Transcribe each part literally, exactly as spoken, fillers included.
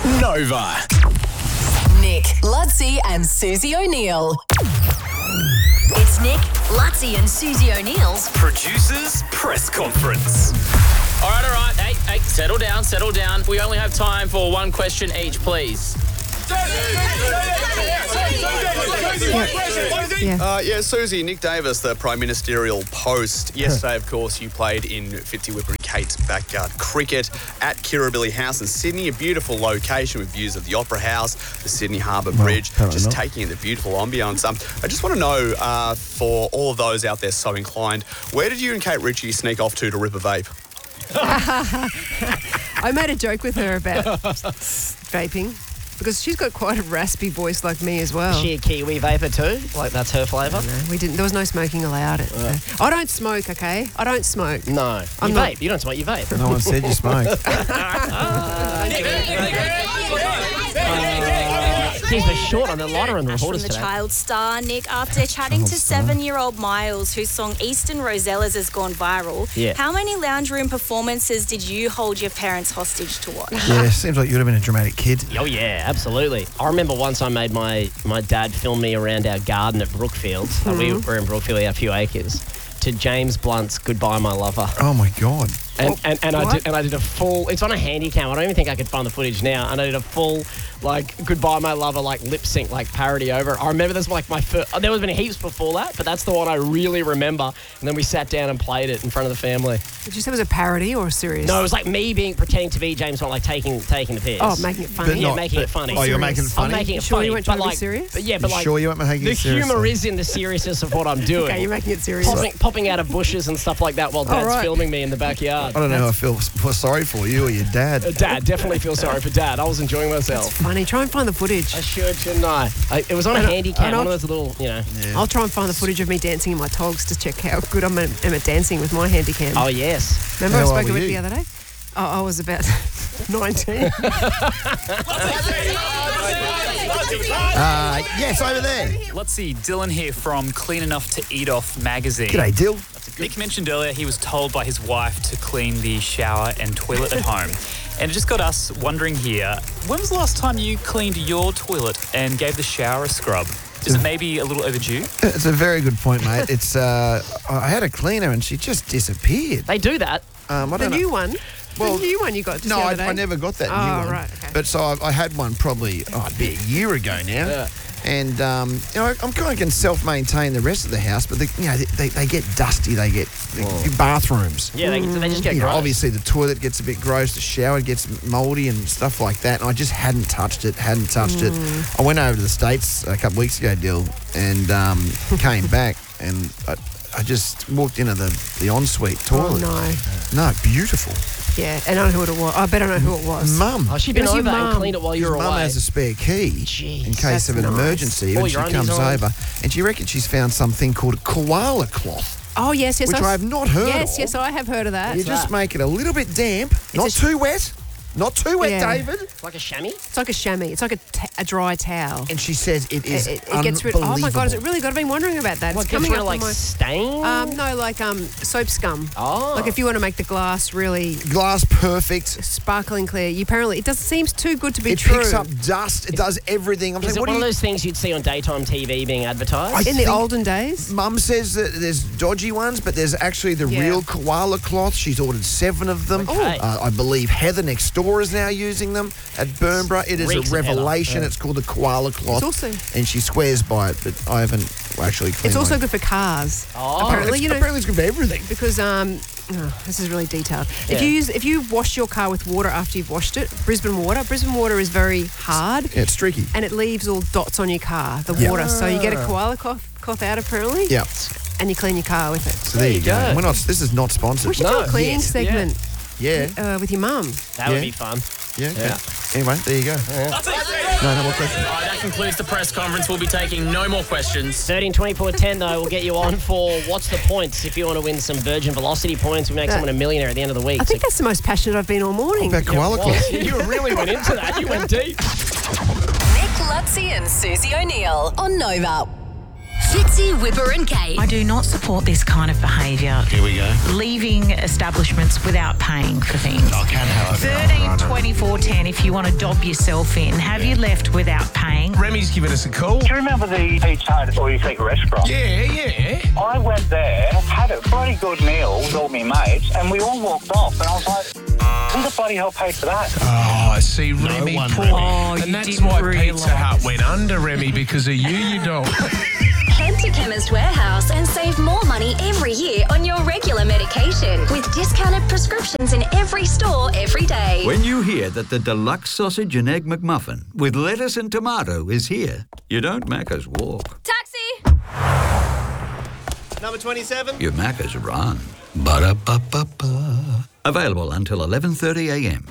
Nova. Nick, Lutzi and Susie O'Neill. It's Nick, Lutzi and Susie O'Neill's Producers Press Conference. All right, all right. Hey, hey, settle down, settle down. We only have time for one question each, please. Yeah. Uh, yeah, Susie, Nick Davis, the Prime Ministerial post. Yesterday, of course, you played in Fitzy Whipper and Kate's backyard cricket at Kirribilli House in Sydney, a beautiful location with views of the Opera House, the Sydney Harbour Bridge, just not. taking in the beautiful ambience. Um, I just want to know, uh, for all of those out there so inclined, where did you and Kate Ritchie sneak off to to rip a vape? I made a joke with her about vaping because she's got quite a raspy voice like me as well. Is she a Kiwi vapor too? Like that's her flavour? No, we didn't. There was no smoking allowed. At, uh, I don't smoke. Okay, I don't smoke. No, I'm you not- vape. You don't smoke. You vape. No one said you smoked. Jeez, we're short on the lighter on the Ash from reporters the today. Child Star, Nick, after chatting to seven-year-old Miles, whose song Eastern Rosellas has gone viral, Yeah. how many lounge room performances did you hold your parents hostage to watch? Yeah, seems like you would have been a dramatic kid. Oh yeah, absolutely. I remember once I made my my dad film me around our garden at Brookfield. Uh, we were in Brookfield, we had a few acres. To James Blunt's "Goodbye, My Lover," Oh my God. and and, and I What? did and I did a full. It's on a handy cam. I don't even think I could find the footage now. And I did a full like "Goodbye, My Lover" like lip sync like parody over it. I remember this was like my first. There was been heaps before that, but that's the one I really remember. And then we sat down and played it in front of the family. Did you say it was a parody or a serious? No, it was like me being pretending to be James Blunt, like taking taking the piss. Oh, making it funny. But Yeah, not- making it funny. Oh, you're making it Serious. funny? I'm making You it sure funny. you weren't but trying to be like, serious? But yeah, but You like sure you weren't making the it serious, humour though? is in the seriousness of what I'm doing. Okay, you're making it serious. popping, popping out of bushes and stuff like that while Dad's right. filming me in the backyard. I don't know how I feel, feel sorry for you or your dad. Uh, Dad, definitely feel sorry for Dad. I was enjoying myself. Funny. Try and find the footage. I should, shouldn't I? I it was on a I know- handy I cam, know- one of those little, you know. Yeah. I'll try and find the footage of me dancing in my togs to check how good I'm at, am at dancing with my handy cam. Oh, yes. Remember I How spoke old about were it you? the other day? Oh, I was about nineteen. Uh, yes, over there. Let's see, Dylan here from Clean Enough to Eat Off magazine. G'day, Dill. Nick mentioned earlier he was told by his wife to clean the shower and toilet at home. And it just got us wondering here, when was the last time you cleaned your toilet and gave the shower a scrub? Is it maybe a little overdue? It's a very good point, mate. It's uh, I had a cleaner and she just disappeared. They do that. Um, I The don't know. new one? Well, the new one you got just No, the I, other day? I never got that Oh, new one. right, okay. But so I, I had one probably oh, it'd be a year ago now. Yeah. And um, you know, I'm kind of can self-maintain the rest of the house, but they, you know, they, they, they get dusty. They get they, bathrooms. Yeah, they, they just get You know, gross. obviously the toilet gets a bit gross, the shower gets mouldy and stuff like that. And I just hadn't touched it, hadn't touched it. I went over to the States a couple of weeks ago, Dill, and um, came back and I, I just walked into the, the ensuite Oh, toilet. no. No, beautiful. Yeah, and I know who it was. I bet I know who it was. Mum. Oh, she'd It been was your over and mum. cleaned it while you were Mum away. has a spare key Jeez, in case that's of an nice. emergency Oh, when she your comes undies on. over. And she reckons she's found something called a koala cloth, Oh, yes, yes. which I, I have not heard Yes, of. yes, I have heard of that. You just make it a little bit damp, not a- too wet. Not too wet, Yeah. David. It's like a chamois. It's like a chamois. It's like a, ta- a dry towel. And she says it is It, it, it gets rid. Oh my god! Is it really good? I've been wondering about that. What, It's gets coming rid up of like on my. stain? Um, no, like um, soap scum. Oh. Like if you want to make the glass really Glass perfect. sparkling clear, you apparently it does seems too good to be It true. picks up dust. It does everything. I'm Is saying, it what one do of you... those things you'd see on daytime T V being advertised? I In the think- olden days. Mum says that there's dodgy ones, but there's actually the Yeah. real koala cloth. She's ordered seven of them. Okay. Uh, I believe Heather next door is now using them at Burnborough. It is Reeks a of Heather. revelation. Yeah. it's called the koala cloth. It's also- and she swears by it, but I haven't actually cleaned It's also mine. good for cars. Oh. apparently, It's- you know, apparently it's good for everything. because um, oh, this is really detailed. If Yeah. you use if you wash your car with water after you've washed it, Brisbane water. Brisbane water is very hard. Yeah, it's tricky. And it leaves all dots on your car, the Yeah. water. So you get a koala cloth, cloth out apparently, Yeah. and you clean your car with it. So there, you go. go. We're not. This is not sponsored. We should No, do a cleaning yes, segment Yeah. uh, with your mum. That would Yeah. be fun. Yeah. Okay. Yeah. Anyway, there you go. No, no more questions. All right, that concludes the press conference. We'll be taking no more questions. thirteen twenty-four ten though will get you on for What's the Points if you want to win some Virgin Velocity points. We make That- someone a millionaire at the end of the week. I think that's the most passionate I've been all morning. About koala cloth. you really went into that. You went deep. Nick, Lutzi and Susie O'Neill on Nova. Fitzy, Whipper and Kate. I do not support this kind of behaviour. Here we go. Leaving establishments without paying for things. I can, however. thirteen twenty-four ten if you want to dob yourself in. Have you left without paying? Remy's given us a call. Do you remember the Pizza Hut all you think restaurant? Yeah, yeah. I went there, had a bloody good meal with all my mates, and we all walked off. And I was like, who the bloody hell paid for that? Oh, I see, Remy, one, poor. Remy. Oh, and you that's didn't why realise. Pizza Hut went under, Remy, because of you, you don't. Head to Chemist Warehouse and save more money every year on your regular medication with discounted prescriptions in every store every day. When you hear that the deluxe sausage and egg McMuffin with lettuce and tomato is here, you don't Macca's walk. Taxi! Number twenty-seven. You Macca's run. Ba-da-ba-ba-ba. Available until eleven thirty a m.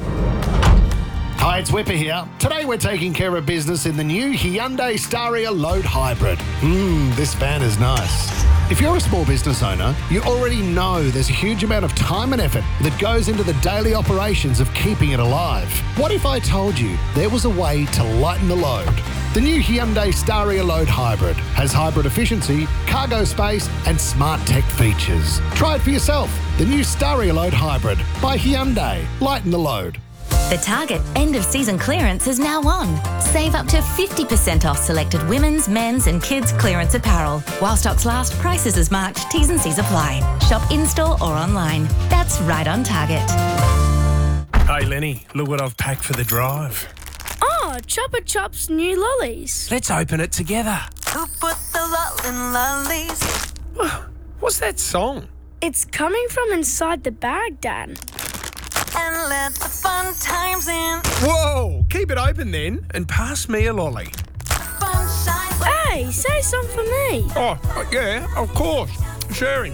Hi, it's Whipper here. Today we're taking care of business in the new Hyundai Staria Load Hybrid. Mmm, this van is nice. If you're a small business owner, you already know there's a huge amount of time and effort that goes into the daily operations of keeping it alive. What if I told you there was a way to lighten the load? The new Hyundai Staria Load Hybrid has hybrid efficiency, cargo space, and smart tech features. Try it for yourself. The new Staria Load Hybrid by Hyundai. Lighten the load. The Target end of season clearance is now on. Save up to fifty percent off selected women's, men's and kids clearance apparel. While stocks last, prices as marked, T's and C's apply. Shop in-store or online. That's right on Target. Hey, Lenny, look what I've packed for the drive. Oh, Chopper Chop's new lollies. Let's open it together. Who put the lolin' lollies? What's that song? It's coming from inside the bag, Dad. And let the fun times in. Whoa, keep it open then and pass me a lolly. Hey, say something for me. Oh, yeah, of course. Sharing.